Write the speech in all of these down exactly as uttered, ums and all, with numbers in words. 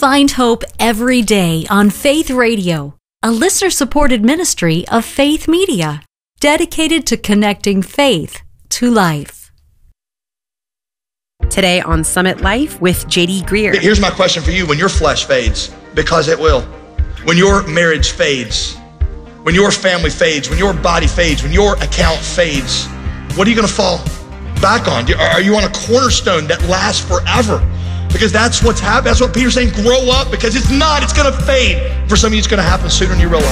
Find hope every day on Faith Radio, a listener-supported ministry of Faith Media, dedicated to connecting faith to life. Today on Summit Life with J D Greear. Here's my question for you. When your flesh fades, because it will, when your marriage fades, when your family fades, when your body fades, when your account fades, what are you going to fall back on? Are you on a cornerstone that lasts forever? Because that's what's happening. That's what Peter's saying, grow up, because it's not, it's going to fade. For some of you, it's going to happen sooner than you realize.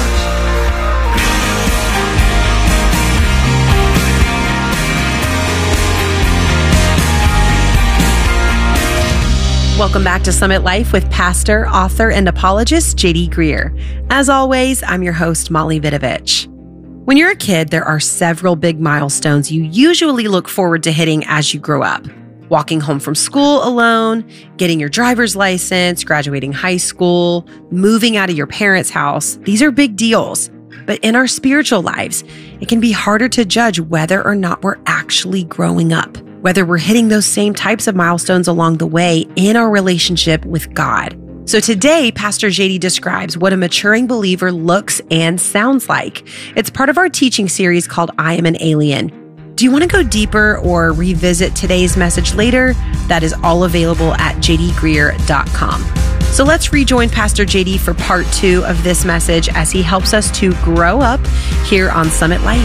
Welcome back to Summit Life with pastor, author, and apologist J D Greear. As always, I'm your host, Molly Vidovich. When you're a kid, there are several big milestones you usually look forward to hitting as you grow up. Walking home from school alone, getting your driver's license, graduating high school, moving out of your parents' house. These are big deals. But in our spiritual lives, it can be harder to judge whether or not we're actually growing up, whether we're hitting those same types of milestones along the way in our relationship with God. So today, Pastor J D describes what a maturing believer looks and sounds like. It's part of our teaching series called I Am an Alien. Do you want to go deeper or revisit today's message later? That is all available at j d greear dot com. So let's rejoin Pastor J D for part two of this message as he helps us to grow up here on Summit Life.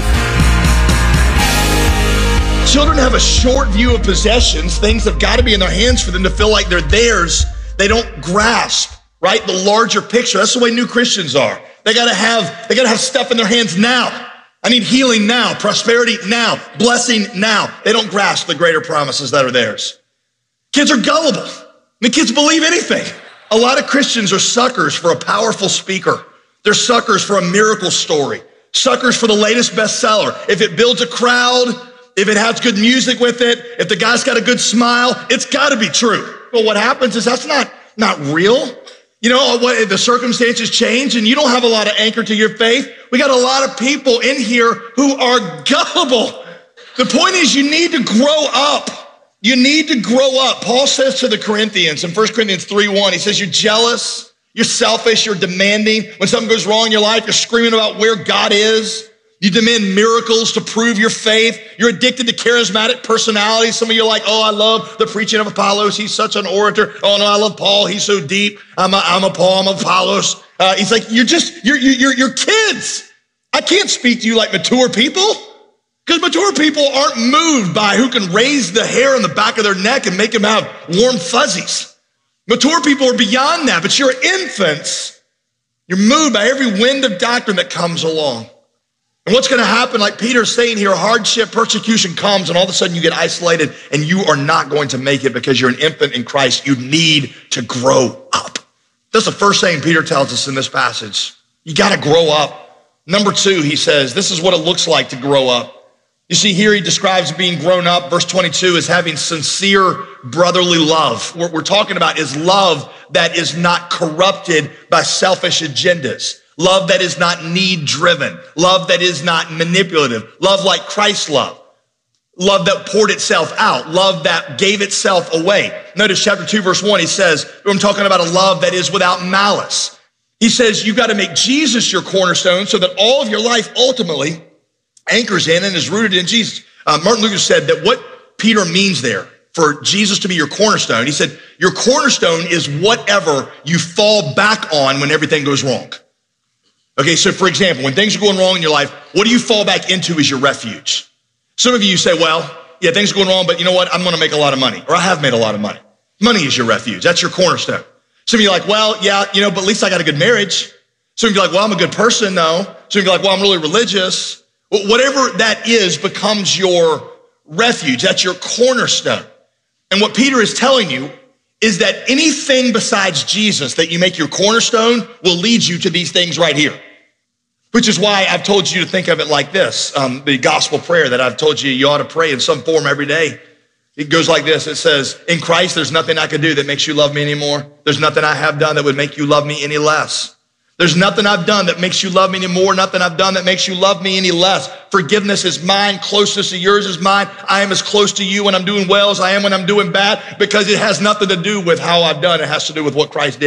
Children have a short view of possessions. Things have got to be in their hands for them to feel like they're theirs. They don't grasp, right, the larger picture. That's the way new Christians are. They got to have, they got to have stuff in their hands now. I need healing now, prosperity now, blessing now. They don't grasp the greater promises that are theirs. Kids are gullible. The kids believe anything. A lot of Christians are suckers for a powerful speaker. They're suckers for a miracle story, suckers for the latest bestseller. If it builds a crowd, if it has good music with it, if the guy's got a good smile, it's got to be true. But what happens is that's not, not real. You know, what, the circumstances change and you don't have a lot of anchor to your faith. We got a lot of people in here who are gullible. The point is you need to grow up. You need to grow up. Paul says to the Corinthians in First Corinthians three one, he says, you're jealous, you're selfish, you're demanding. When something goes wrong in your life, you're screaming about where God is. You demand miracles to prove your faith. You're addicted to charismatic personalities. Some of you are like, oh, I love the preaching of Apollos. He's such an orator. Oh, no, I love Paul. He's so deep. I'm a, I'm a Paul. I'm a Apollos. Uh, he's like, you're just, you're, you're, you're kids. I can't speak to you like mature people because mature people aren't moved by who can raise the hair on the back of their neck and make them have warm fuzzies. Mature people are beyond that, but you're infants. You're moved by every wind of doctrine that comes along. And what's going to happen, like Peter's saying here, hardship, persecution comes, and all of a sudden you get isolated, and you are not going to make it because you're an infant in Christ. You need to grow up. That's the first thing Peter tells us in this passage. You got to grow up. Number two, he says, this is what it looks like to grow up. You see here, he describes being grown up. Verse twenty-two is having sincere brotherly love. What we're talking about is love that is not corrupted by selfish agendas. Love that is not need-driven. Love that is not manipulative. Love like Christ's love. Love that poured itself out. Love that gave itself away. Notice chapter two, verse one, he says, I'm talking about a love that is without malice. He says, you've got to make Jesus your cornerstone so that all of your life ultimately anchors in and is rooted in Jesus. Uh, Martin Luther said that what Peter means there for Jesus to be your cornerstone, he said, your cornerstone is whatever you fall back on when everything goes wrong. Okay, so for example, when things are going wrong in your life, what do you fall back into as your refuge? Some of you say, well, yeah, things are going wrong, but you know what? I'm going to make a lot of money, or I have made a lot of money. Money is your refuge. That's your cornerstone. Some of you are like, well, yeah, you know, but at least I got a good marriage. Some of you are like, well, I'm a good person, though. Some of you are like, well, I'm really religious. Well, whatever that is becomes your refuge. That's your cornerstone. And what Peter is telling you is that anything besides Jesus that you make your cornerstone will lead you to these things right here. Which is why I've told you to think of it like this. Um, the gospel prayer that I've told you you ought to pray in some form every day. It goes like this. It says, in Christ, there's nothing I could do that makes you love me anymore. There's nothing I have done that would make you love me any less. There's nothing I've done that makes you love me anymore. Nothing I've done that makes you love me any less. Forgiveness is mine. Closeness to yours is mine. I am as close to you when I'm doing well as I am when I'm doing bad, because it has nothing to do with how I've done. It has to do with what Christ did.